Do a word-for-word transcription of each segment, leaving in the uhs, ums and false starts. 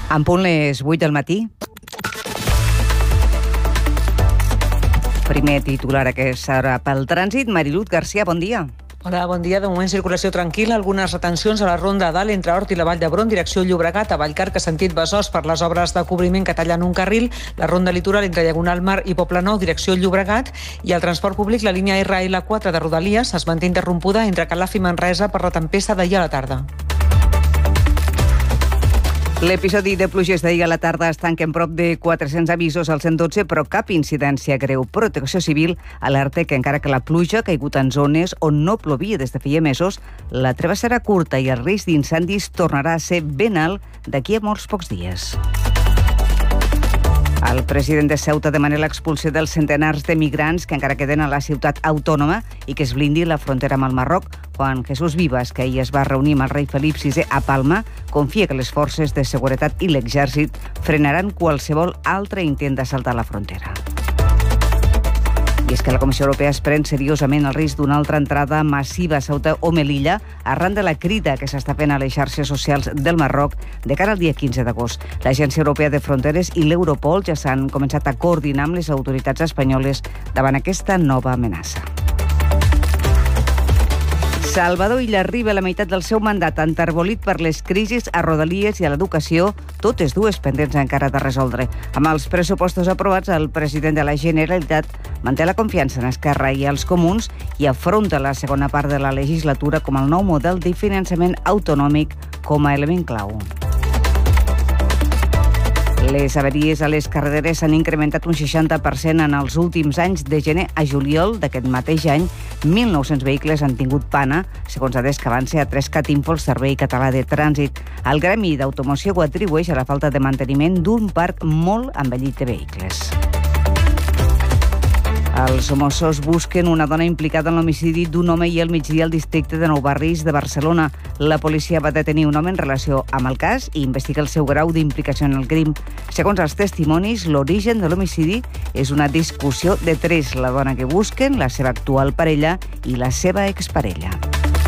En punt les vuit del matí. Primer titular a aquesta hora pel trànsit. Marilut Garcia, bon dia. Hola, bon dia. De moment, circulació tranquil·la. Algunes retencions a la ronda dalt entre Hort i la Vall d'Hebron, direcció Llobregat, a Vallcarca, sentit Besòs, per les obres de cobriment que tallen un carril. La ronda litoral entre Diagonal Mar i Poblenou, direcció Llobregat. I el transport públic, la línia R L quatre de Rodalies, es manté interrompuda entre Calaf i Manresa per la tempesta d'ahir a la tarda. L'episodi de pluges d'ahir a la tarda es tanca en prop de quatre-cents avisos al cent dotze, però cap incidència greu. Protecció Civil alerta que encara que la pluja ha caigut en zones on no plovia des de feia mesos, la treva serà curta i el risc d'incendis tornarà a ser ben alt d'aquí a molts pocs dies. El president de Ceuta demana l'expulsió dels centenars de migrants que encara queden a la ciutat autònoma i que es blindi la frontera amb el Marroc. Juan Jesús Vivas, que ahir es va reunir amb el rei Felip sisè a Palma, confia que les forces de seguretat i l'exèrcit frenaran qualsevol altre intent d'assaltar la frontera. I és que la Comissió Europea es pren seriosament el risc d'una altra entrada massiva a Ceuta o Melilla arran de la crida que s'està fent a les xarxes socials del Marroc de cara al dia quinze d'agost. L'Agència Europea de Fronteres i l'Europol ja s'han començat a coordinar amb les autoritats espanyoles davant aquesta nova amenaça. Salvador Illa arriba a la meitat del seu mandat, enterbolit per les crisis a Rodalies i a l'educació, totes dues pendents encara de resoldre. Amb els pressupostos aprovats, el president de la Generalitat manté la confiança en Esquerra i els comuns i afronta la segona part de la legislatura com el nou model de finançament autonòmic com a element clau. Les avaries a les carreteres s'han incrementat un seixanta per cent en els últims anys. De gener a juliol d'aquest mateix any, mil nou-cents vehicles han tingut pana, segons dades que avança a Trescat Info, el Servei Català de Trànsit. El Gremi d'Automoció ho atribueix a la falta de manteniment d'un parc molt envellit de vehicles. Els Mossos busquen una dona implicada en l'homicidi d'un home ahir al migdia al districte de Nou Barris de Barcelona. La policia va detenir un home en relació amb el cas i investiga el seu grau d'implicació en el crim. Segons els testimonis, l'origen de l'homicidi és una discussió de tres: la dona que busquen, la seva actual parella i la seva exparella.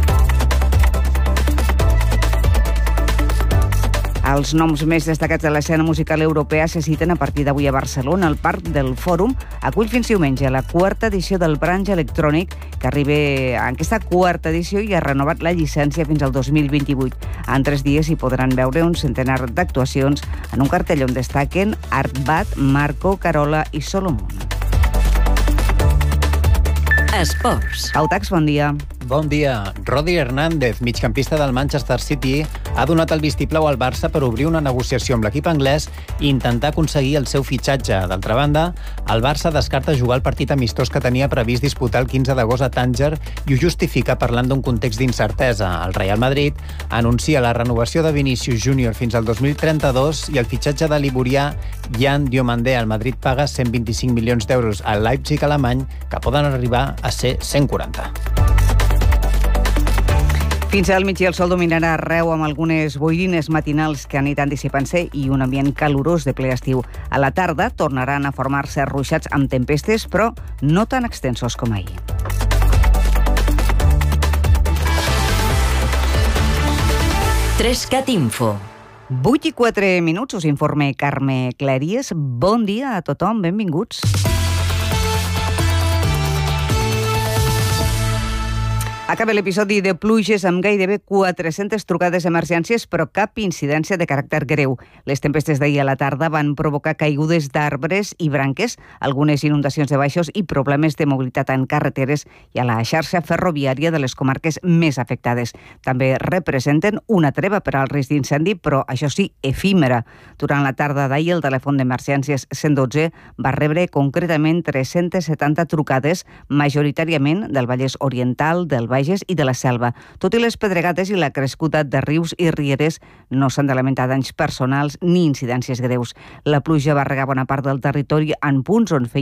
Els noms més destacats de l'escena musical europea se citen a partir d'avui a Barcelona. El Parc del Fòrum acull fins diumenge la quarta edició del Branch Electrònic, que arriba a aquesta quarta edició i ha renovat la llicència fins al dos mil vint-i-vuit. En tres dies hi podran veure un centenar d'actuacions en un cartell on destaquen Artbat, Marco, Carola i Solomon. Esports. Pau Tax, bon dia. Bon dia. Rodri Hernández, migcampista del Manchester City, ha donat el vistiplau al Barça per obrir una negociació amb l'equip anglès i intentar aconseguir el seu fitxatge. D'altra banda, el Barça descarta jugar el partit amistós que tenia previst disputar el quinze d'agost a Tànger i ho justifica parlant d'un context d'incertesa. El Real Madrid anuncia la renovació de Vinícius Júnior fins al dos mil trenta-dos i el fitxatge de l'iborià Jan Diomandé. El Madrid paga cent vint-i-cinc milions d'euros al Leipzig alemany, que poden arribar a ser cent quaranta. Fins al migdia el sol dominarà arreu amb algunes boirines matinals que aniran dissipant-se i un ambient calorós de ple estiu. A la tarda tornaran a formar-se ruixats amb tempestes, però no tan extensos com ahir. Trescat Info. vuit i quatre minuts, us informa Carme Clèries. Bon dia a tothom, benvinguts. Acaba l'episodi de pluges amb gairebé quatre-centes trucades d'emergències, però cap incidència de caràcter greu. Les tempestes d'ahir a la tarda van provocar caigudes d'arbres i branques, algunes inundacions de baixos i problemes de mobilitat en carreteres i a la xarxa ferroviària de les comarques més afectades. També representen una treva per al risc d'incendi, però això sí, efímera. Durant la tarda d'ahir, el telèfon d'emergències cent dotze va rebre concretament tres-centes setanta trucades, majoritàriament del Vallès Oriental, del Bages i de la Selva. Tot i les pedregades i la crescuda de rius i rieres, no s'han de lamentar danys personals ni incidències greus. La pluja va regar bona part del territori en punts on feia